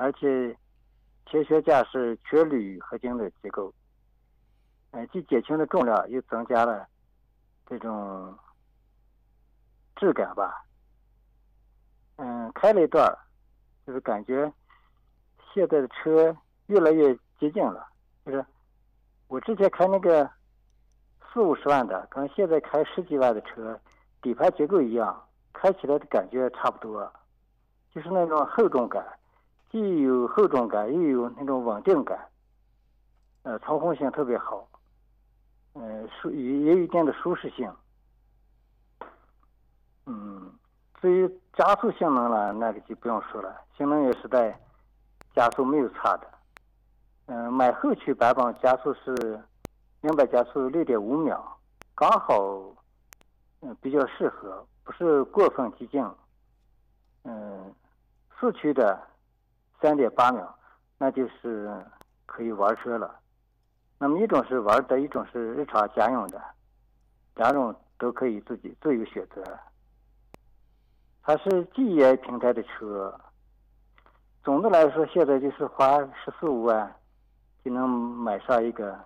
而且前悬架是全铝合金的结构，既减轻了重量，又增加了这种质感吧。开了一段，就是感觉现在的车越来越接近了。就是我之前开那个40-50万的，跟现在开10几万的车，底盘结构一样，开起来的感觉差不多，就是那种厚重感，既有厚重感，又有那种稳定感，操控性特别好，也有一定的舒适性。至于加速性能了，那个就不用说了，新能源时代加速没有差的。买后驱版本加速是200加速6.5秒，刚好，比较适合，不是过分激进。四驱的3.8秒，那就是可以玩车了。那么一种是玩的，一种是日常家用的，两种都可以自己自由选择。它是 GEI 平台的车，总的来说现在就是花14-15万就能买上一个，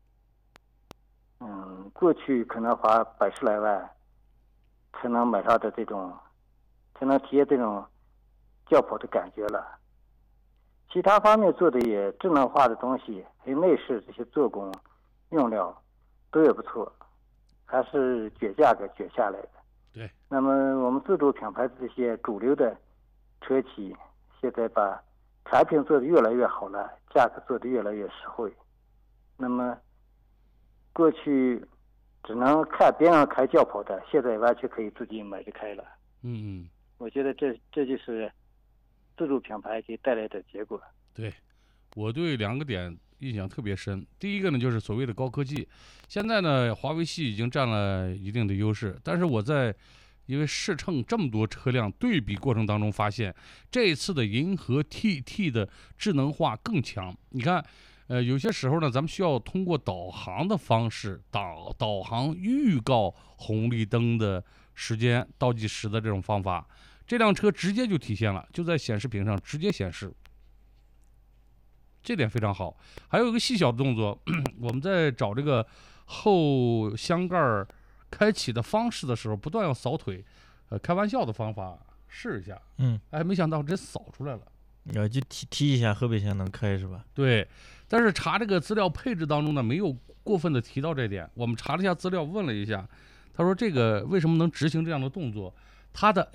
过去可能花100来万才能买上的这种，才能体验这种轿跑的感觉了。其他方面做的也智能化的东西，还有内饰这些做工用料都也不错，还是卷价格卷下来的。 对。 那么我们自主品牌的这些主流的车企，现在把产品做得越来越好了，价格做得越来越实惠。那么过去只能看别人开轿跑的，现在完全可以自己买着开了。我觉得这就是自主品牌给带来的结果。 对，我对2个点印象特别深。第一个呢，就是所谓的高科技。现在呢，华为系已经占了一定的优势，但是我在因为试乘这么多车辆对比过程当中发现，这一次的银河 TT 的智能化更强。你看，有些时候呢，咱们需要通过导航的方式导航预告红绿灯的时间倒计时的这种方法，这辆车直接就体现了，就在显示屏上直接显示，这点非常好。还有一个细小的动作，我们在找这个后箱盖开启的方式的时候，不断要扫腿，开玩笑的方法试一下，没想到直接扫出来了， 就踢一下后备箱能开是吧？ 对，但是查这个资料配置当中呢，没有过分的提到这点。我们查了一下资料，问了一下，他说这个为什么能执行这样的动作？它的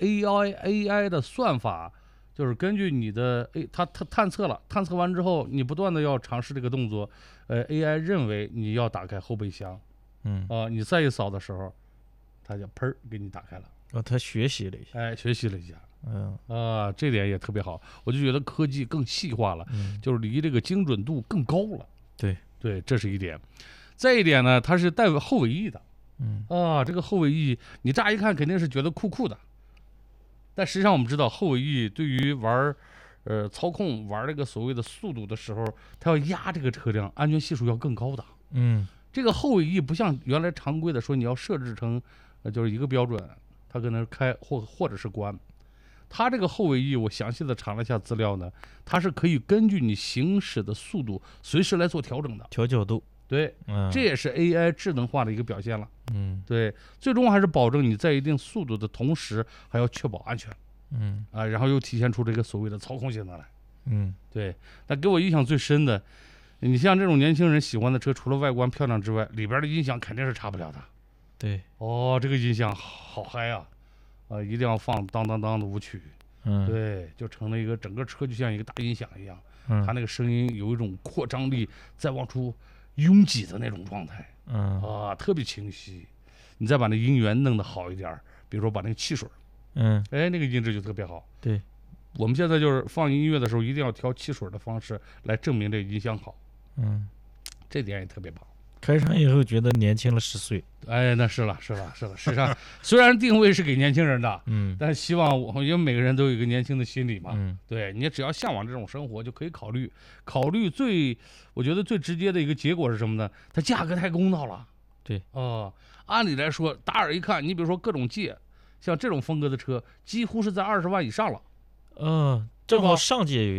AI 的算法就是根据你的它探测完之后，你不断的要尝试这个动作，AI 认为你要打开后备箱，你再一扫的时候，它就砰给你打开了。 它学习了一下， 学习了一下，这点也特别好，我就觉得科技更细化了，就是离这个精准度更高了。对，这是一点。再一点呢，它是带后尾翼的，这个后尾翼你乍一看肯定是觉得酷酷的，但实际上我们知道后尾翼对于玩操控玩这个所谓的速度的时候，它要压这个车辆，安全系数要更高的。这个后尾翼不像原来常规的说你要设置成就是一个标准，它可能开或者是关。它这个后尾翼我详细的查了一下资料呢，它是可以根据你行驶的速度随时来做调整的， 调角度。 对，这也是 AI 智能化的一个表现了。对，最终还是保证你在一定速度的同时，还要确保安全。然后又体现出这个所谓的操控性能来。对。那给我印象最深的，你像这种年轻人喜欢的车，除了外观漂亮之外，里边的音响肯定是差不了的。 对。 这个音响好嗨啊！一定要放当当当的舞曲。对，就成了一个整个车就像一个大音响一样。它那个声音有一种扩张力，再往出拥挤的那种状态。特别清晰。你再把那音源弄得好一点，比如说把那个汽水，那个音质就特别好。 对， 我们现在就是放音乐的时候，一定要调汽水的方式来证明这个音响好。这点也特别棒。 开上以后觉得年轻了10岁。 那是了。实际上虽然定位是给年轻人的，但希望因为每个人都有一个年轻的心理嘛。对，你只要向往这种生活，就可以考虑我觉得最直接的一个结果是什么呢？它价格太公道了。 对。 按理来说，打耳一看，你比如说各种界，像这种风格的车，几乎是在20万以上了。 正好上界有